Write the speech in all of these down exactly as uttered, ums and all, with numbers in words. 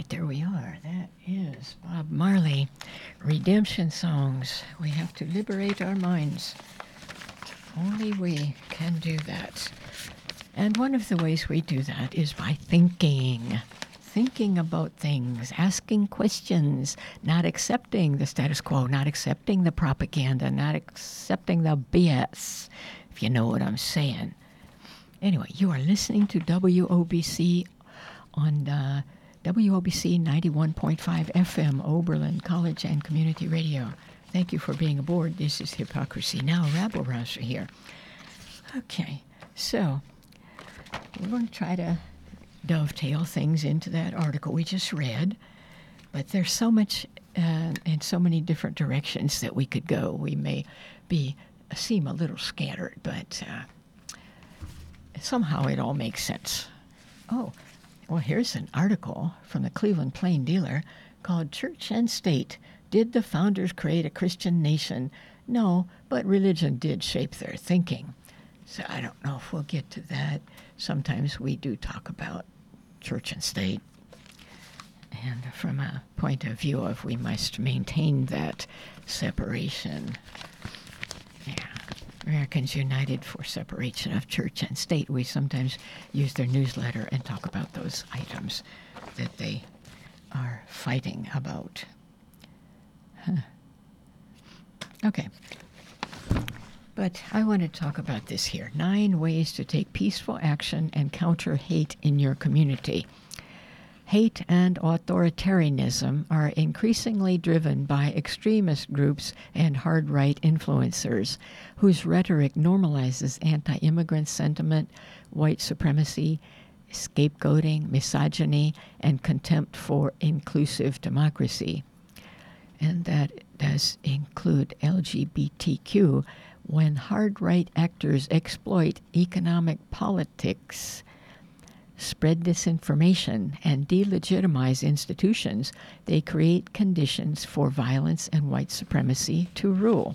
right, there we are. That is Bob Marley, Redemption Songs. We have to liberate our minds. Only we can do that. And one of the ways we do that is by thinking. Thinking about things, asking questions, not accepting the status quo, not accepting the propaganda, not accepting the B S, if you know what I'm saying. Anyway, you are listening to W O B C on uh, W O B C ninety-one point five F M, Oberlin College and Community Radio. Thank you for being aboard. This is Hypocrisy Now, Rabble Rouser here. Okay, so we're going to try to dovetail things into that article we just read, but there's so much uh, in so many different directions that we could go. We may be seem a little scattered, but uh, somehow it all makes sense. Oh, well, here's an article from the Cleveland Plain Dealer called Church and State. Did the founders create a Christian nation? No, but religion did shape their thinking. So I don't know if we'll get to that. Sometimes we do talk about church and state. And from a point of view of we must maintain that separation. Yeah. Americans United for Separation of Church and State. We sometimes use their newsletter and talk about those items that they are fighting about. Huh. Okay. But I want to talk about this here. Nine ways to take peaceful action and counter hate in your community. Hate and authoritarianism are increasingly driven by extremist groups and hard-right influencers whose rhetoric normalizes anti-immigrant sentiment, white supremacy, scapegoating, misogyny, and contempt for inclusive democracy. And that does include L G B T Q. When hard-right actors exploit economic politics, spread disinformation, and delegitimize institutions, they create conditions for violence and white supremacy to rule.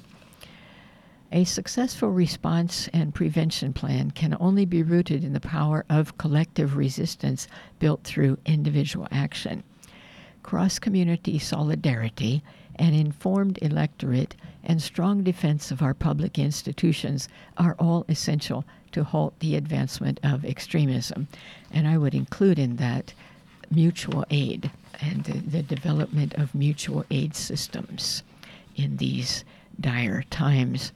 A successful response and prevention plan can only be rooted in the power of collective resistance built through individual action. Cross-community solidarity, an informed electorate, and strong defense of our public institutions are all essential to halt the advancement of extremism. And I would include in that mutual aid and the, the development of mutual aid systems in these dire times.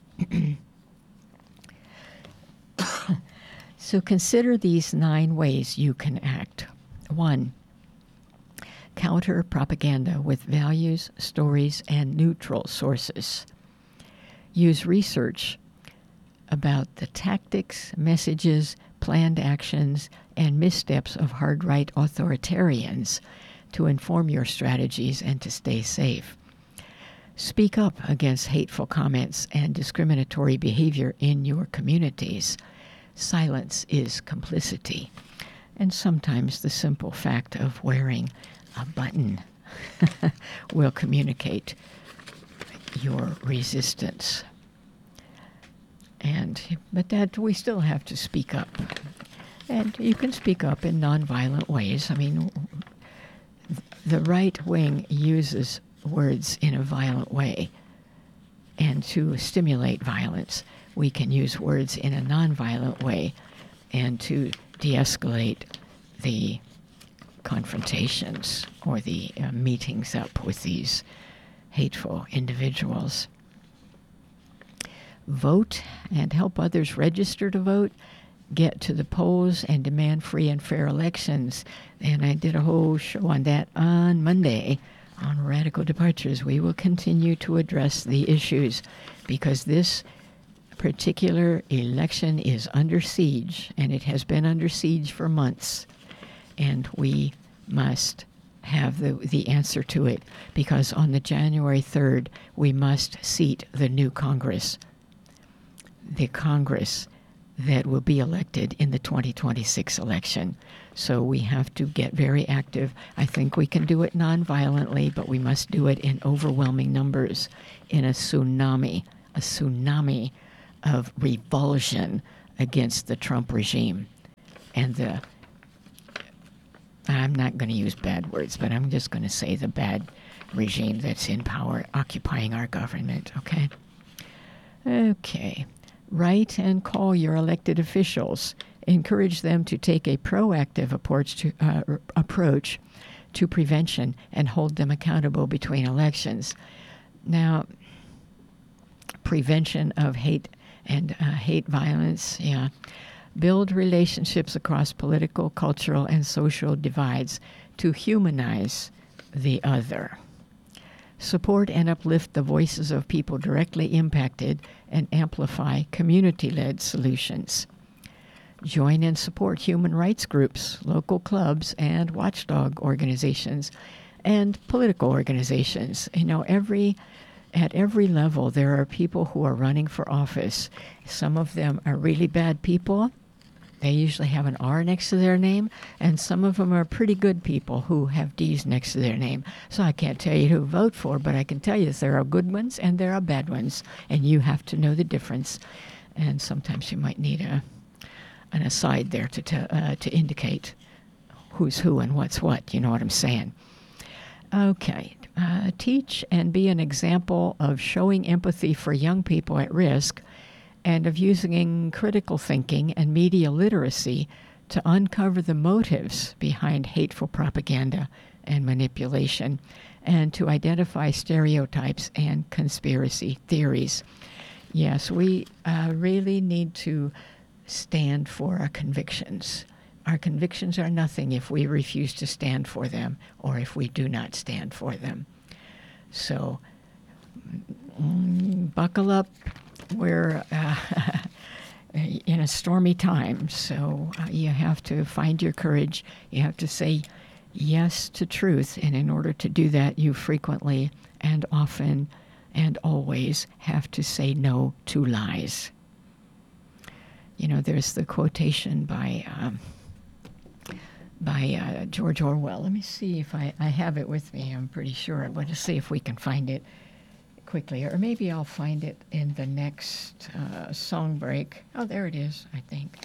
So consider these nine ways you can act. One, counter propaganda with values, stories, and neutral sources. Use research about the tactics, messages, planned actions, and missteps of hard-right authoritarians to inform your strategies and to stay safe. Speak up against hateful comments and discriminatory behavior in your communities. Silence is complicity. And sometimes the simple fact of wearing a button will communicate your resistance. And but that we still have to speak up. And you can speak up in nonviolent ways. I mean, the right wing uses words in a violent way. And to stimulate violence, we can use words in a nonviolent way and to de-escalate the confrontations or the uh, meetings up with these hateful individuals. Vote and help others register to vote. Get to the polls and demand free and fair elections. And I did a whole show on that on Monday on Radical Departures. We will continue to address the issues because this particular election is under siege, and it has been under siege for months. And we must have the, the answer to it, because on the January third, we must seat the new Congress, the Congress that will be elected in the twenty twenty-six election. So we have to get very active. I think we can do it nonviolently, but we must do it in overwhelming numbers, in a tsunami, a tsunami of revulsion against the Trump regime. And the I'm not going to use bad words, but I'm just going to say the bad regime that's in power, occupying our government, okay? Okay. Write and call your elected officials. Encourage them to take a proactive approach to, uh, approach to prevention and hold them accountable between elections. Now, prevention of hate and uh, hate violence, yeah. Build relationships across political, cultural, and social divides to humanize the other. Support and uplift the voices of people directly impacted and amplify community-led solutions. Join and support human rights groups, local clubs, and watchdog organizations, and political organizations. You know, every at every level, there are people who are running for office. Some of them are really bad people. They usually have an R next to their name, and some of them are pretty good people who have D's next to their name. So I can't tell you who to vote for, but I can tell you there are good ones and there are bad ones, and you have to know the difference. And sometimes you might need a an aside there to te- uh, to indicate who's who and what's what. You know what I'm saying? Okay. Uh, teach and be an example of showing empathy for young people at risk and of using critical thinking and media literacy to uncover the motives behind hateful propaganda and manipulation, and to identify stereotypes and conspiracy theories. Yes, we uh, really need to stand for our convictions. Our convictions are nothing if we refuse to stand for them or if we do not stand for them. So, mm, buckle up. We're uh, in a stormy time, so uh, you have to find your courage. You have to say yes to truth, and in order to do that, you frequently and often and always have to say no to lies. You know, there's the quotation by um, by uh, George Orwell. Let me see if I, I have it with me. I'm pretty sure. I'm going to see if we can find it quickly, or maybe I'll find it in the next uh, song break. Oh, there it is, I think.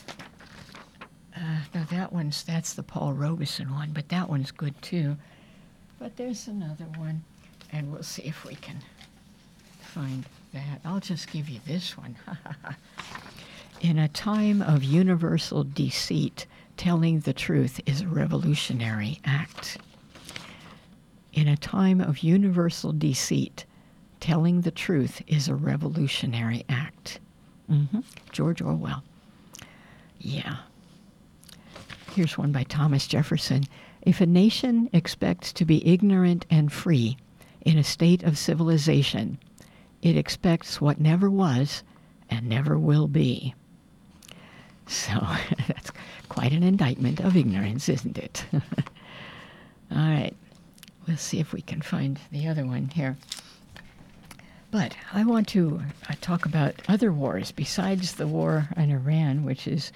Uh, no, that one's, that's the Paul Robeson one, but that one's good too. But there's another one, and we'll see if we can find that. I'll just give you this one. In a time of universal deceit, telling the truth is a revolutionary act. In a time of universal deceit, telling the truth is a revolutionary act. Mm-hmm. George Orwell. Yeah. Here's one by Thomas Jefferson. If a nation expects to be ignorant and free in a state of civilization, it expects what never was and never will be. So that's quite an indictment of ignorance, isn't it? All right. We'll see if we can find the other one here. But I want to uh, talk about other wars besides the war in Iran, which is,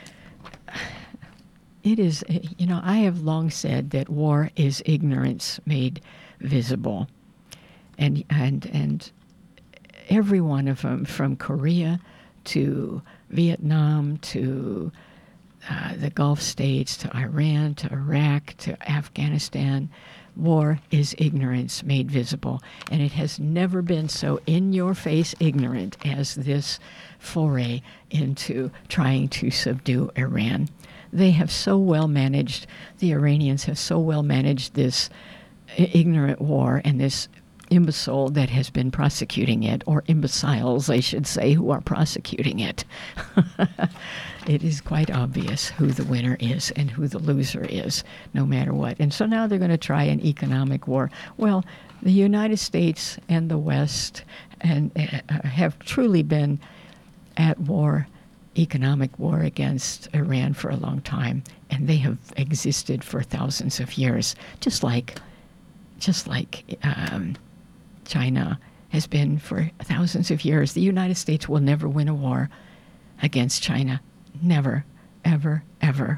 it is, you know, I have long said that war is ignorance made visible. And, and, and every one of them, from Korea to Vietnam to uh, the Gulf states to Iran to Iraq to Afghanistan, war is ignorance made visible. And it has never been so in-your-face ignorant as this foray into trying to subdue Iran. They have so well managed, the Iranians have so well managed this ignorant war and this imbecile that has been prosecuting it, or imbeciles, I should say, who are prosecuting it. It is quite obvious who the winner is and who the loser is, no matter what. And so now they're going to try an economic war. Well, the United States and the West and uh, have truly been at war, economic war against Iran for a long time, and they have existed for thousands of years, just like, just like um, China has been for thousands of years. The United States will never win a war against China. Never, ever, ever.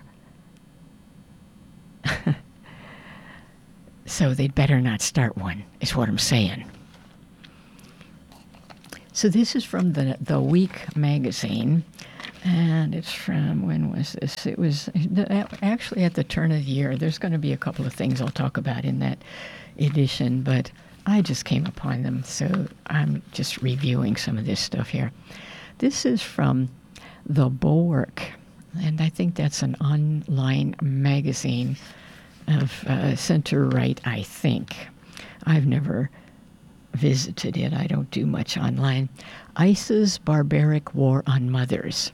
So they'd better not start one, is what I'm saying. So this is from the, the Week magazine, And it's from, when was this? It was actually at the turn of the year. There's going to be a couple of things I'll talk about in that edition, but I just came upon them, so I'm just reviewing some of this stuff here. This is from The Bulwark, and I think that's an online magazine of uh, center-right, I think. I've never visited it. I don't do much online. ICE's Barbaric War on Mothers.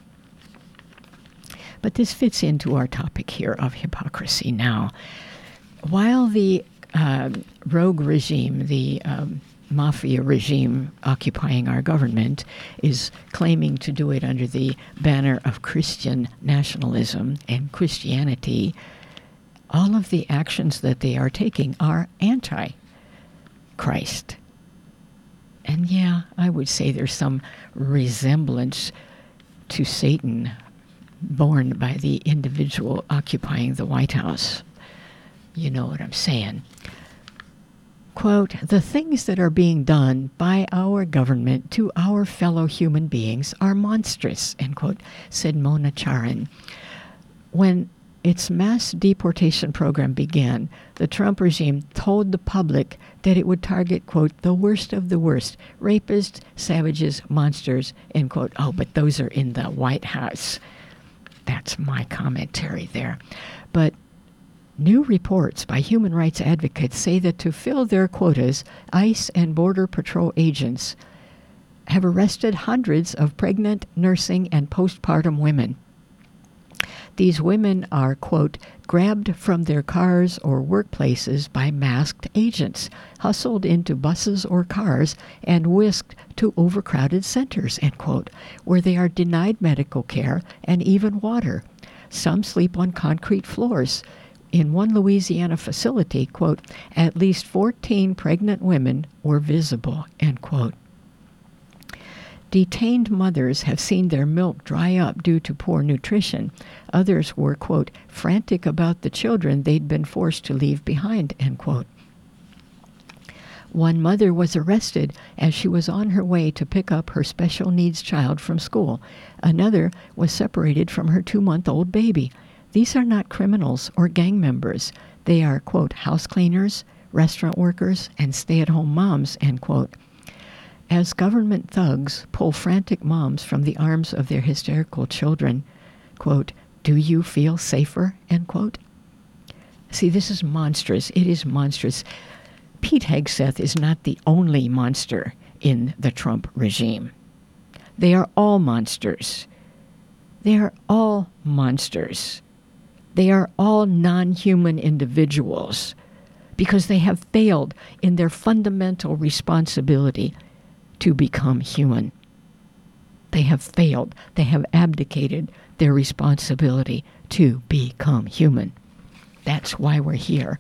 But this fits into our topic here of hypocrisy now. While the uh, rogue regime, the um, mafia regime occupying our government, is claiming to do it under the banner of Christian nationalism and Christianity, all of the actions that they are taking are anti-Christ. And yeah, I would say there's some resemblance to Satan born by the individual occupying the White House. You know what I'm saying. Quote, "The things that are being done by our government to our fellow human beings are monstrous," end quote, said Mona Charen. When its mass deportation program began, the Trump regime told the public that it would target, quote, "the worst of the worst, rapists, savages, monsters," end quote. Oh, but those are in the White House. That's my commentary there. But new reports by human rights advocates say that to fill their quotas, ICE and Border Patrol agents have arrested hundreds of pregnant, nursing, and postpartum women. These women are, quote, "grabbed from their cars or workplaces by masked agents, hustled into buses or cars, and whisked to overcrowded centers," end quote, where they are denied medical care and even water. Some sleep on concrete floors. In one Louisiana facility, quote, "at least fourteen pregnant women were visible," end quote. Detained mothers have seen their milk dry up due to poor nutrition. Others were, quote, "frantic about the children they'd been forced to leave behind," end quote. One mother was arrested as she was on her way to pick up her special needs child from school. Another was separated from her two-month-old baby. These are not criminals or gang members. They are, quote, "house cleaners, restaurant workers, and stay-at-home moms," end quote. As government thugs pull frantic moms from the arms of their hysterical children, quote, "do you feel safer?" end quote. See, this is monstrous. It is monstrous. Pete Hegseth is not the only monster in the Trump regime. They are all monsters. They are all monsters. They are all non-human individuals because they have failed in their fundamental responsibility to become human. They have failed. They have abdicated their responsibility to become human. That's why we're here.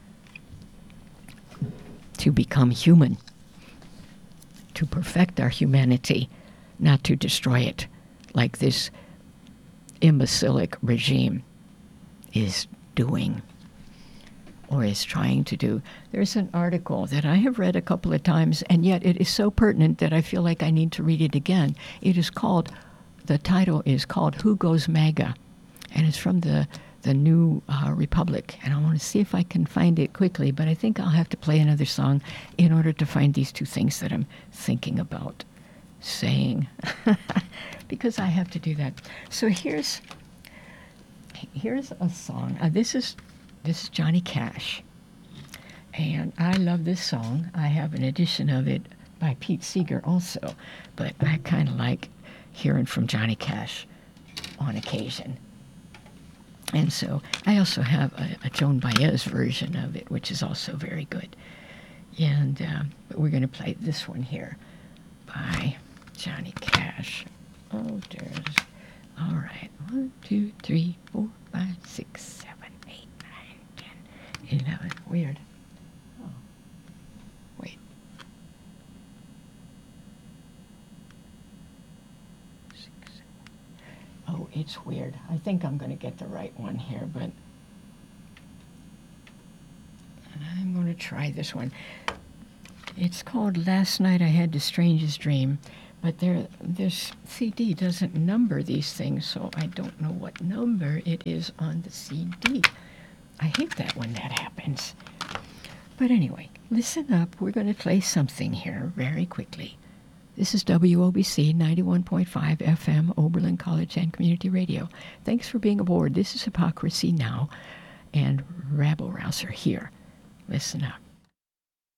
To become human. To perfect our humanity, not to destroy it like this imbecilic regime is doing or is trying to do. There's an article that I have read a couple of times, and yet it is so pertinent that I feel like I need to read it again. It is called, the title is called Who Goes MAGA? And it's from the, the New uh, Republic. And I want to see if I can find it quickly, but I think I'll have to play another song in order to find these two things that I'm thinking about saying. Because I have to do that. So here's, here's a song. Uh, this is This is Johnny Cash, and I love this song. I have an edition of it by Pete Seeger also, but I kind of like hearing from Johnny Cash on occasion. And so I also have a, a Joan Baez version of it, which is also very good. And uh, but we're going to play this one here by Johnny Cash. Oh, there's, all right, one, two, three, four, five, six, seven. eleven. Weird. Oh. Wait. Six. Oh, it's weird. I think I'm going to get the right one here, but I'm going to try this one. It's called Last Night I Had the Strangest Dream But there, this C D doesn't number these things, so I don't know what number it is on the C D. I hate that when that happens. But anyway, listen up. We're going to play something here very quickly. This is W O B C ninety-one point five F M, Oberlin College and Community Radio. Thanks for being aboard. This is Hypocrisy Now, and Rabble Rouser here. Listen up.